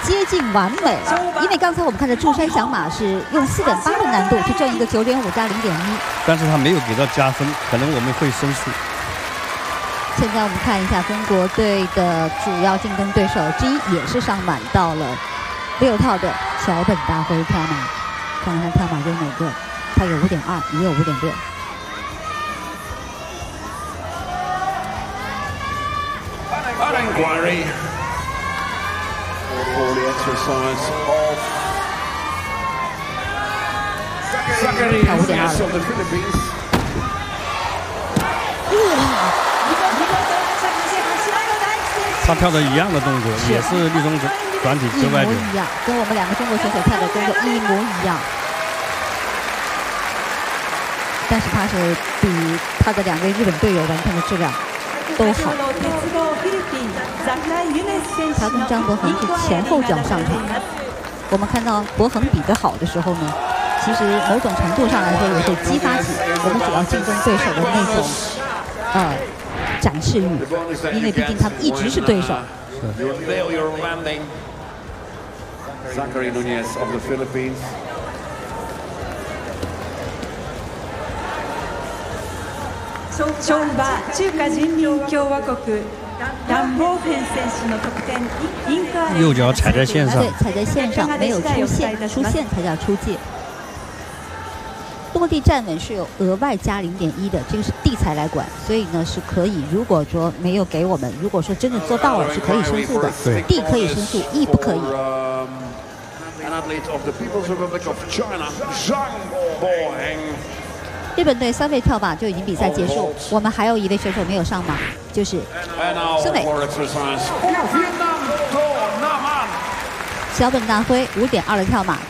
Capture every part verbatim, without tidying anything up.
接近完美，因为刚才我们看的柱山响马是用四点八的难度去挣一个九点五加零点一， 但是他没有给到加分，可能我们会申诉。 现在我们看一下中国队的主要竞争对手之一，也是上满到了六套的桥本大辉跳马，看看他跳马有哪个，他有五点二，也有五点六。 Inquiry for the exercise of Zacarias of the Philippines. 他跳的一样的动作，也是立中转体九百九， 一模一样，跟我们两个中国选手跳的动作一模一样。但是他是比他的两位日本队友完成的质量都好。 他跟张博恒是前后脚上场。我们看到博恒比得好的时候呢，其实某种程度上来说也会激发起我们主要竞争对手的那种呃展示欲，因为毕竟他们一直是对手。 Zachary Nunez of the Philippines. 勝負は中華人民共和国ランボーフェン選手の得点インカー右脚踩在线上， 对，踩在线上没有出线，出线才叫出界。落地站稳是有额外加零点一的，这个是地裁来管，所以呢是可以。如果说没有给我们，如果说真的做到了，是可以申诉的。 对， 地可以申诉，E不可以。 日本队三位跳马就已经比赛结束，我们还有一位选手没有上马，就是孙伟。桥本大辉五点二的跳马，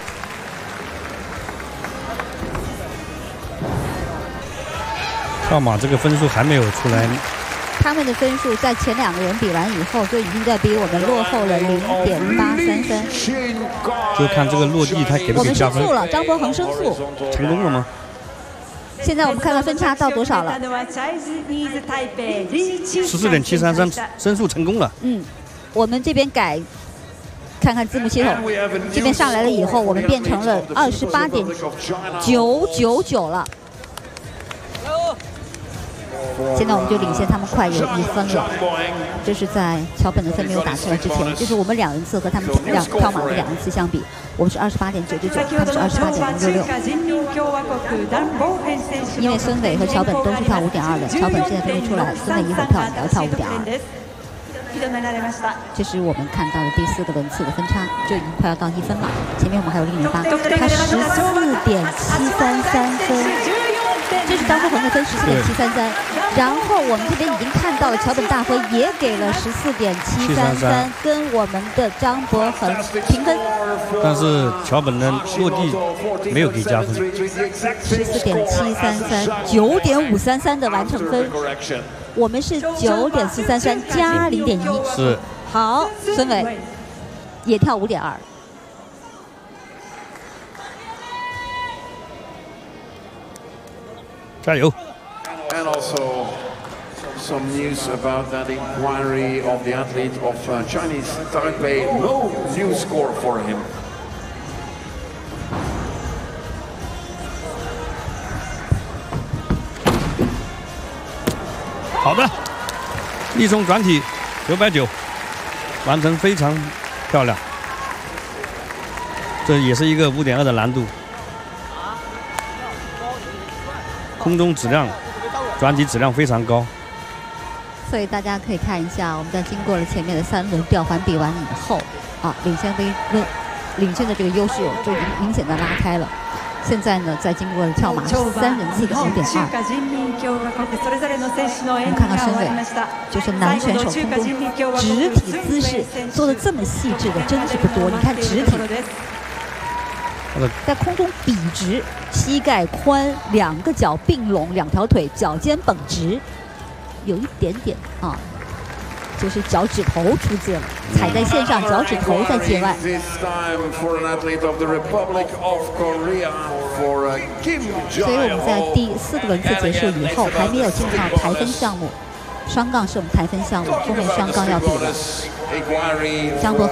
跳马这个分数还没有出来。 他们的分数在前两个人比完以后，就已经在比我们落后了零点八三分。 就看这个落地他给不给加分。 我们申诉了，张博恒申诉， 成功了吗？ 现在我们看看分差到多少了？ 十四点七三三，申诉成功了。 嗯，我们这边改，看看字幕系统，这边上来了以后，我们变成了二十八点九九九了。现在我们就领先他们快有一分了。这是在桥本的分没有打出来之前，就是我们两人次和他们两跳马的两人次相比，我们是二十八点九九九，他们是二十八点零六六。因为孙伟和桥本都是跳五点二的，桥本现在分没出来，孙伟一会儿跳也要跳五点二。这是我们看到的第四个轮次的分差，就已经快要到一分了。前面我们还有零点八，他十四点七三三分。 这是张博恒的分十四点七三三，然后我们这边已经看到了桥本大辉也给了十四点七三三，跟我们的张博恒平分。 但是桥本的落地没有给加分。 十四点七三三，九点五三三的完成分，我们是九点四三三加零点一。 是。 好，孙伟也跳五点二。 加油 ！And also some news about that inquiry of the athlete of uh, Chinese Taipei. No new score for him. 好的，立中转体九百九，完成非常漂亮。这也是一个五点二的难度。 空中质量，转体质量非常高， 所以大家可以看一下，我们在经过了前面的三轮吊环比完以后，啊，领先的领领先的这个优势就已经明显的拉开了。现在呢，在经过了跳马三人次的五点二，我们看到孙伟，就是男选手空中直体姿势做的这么细致的，真是不多。你看直体。 在空中笔直，膝盖宽，两个脚并拢，两条腿脚尖绷直，有一点点啊，就是脚趾头出界了，踩在线上，脚趾头在界外。所以我们在第四个轮次结束以后，还没有进到台分项目，双杠是我们台分项目，后面双杠要比了。张博。